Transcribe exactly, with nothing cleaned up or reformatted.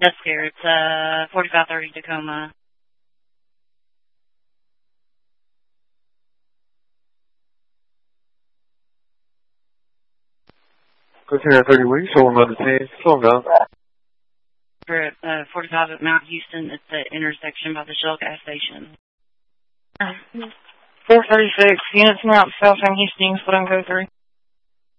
That's fair. It's uh forty-five thirty Tacoma. Continue thirty weeks, hold on the ten, slow down. We're at uh, forty-five at Mount Houston at the intersection by the Shell gas station. four thirty-six, units Mount South Houston, split on code three.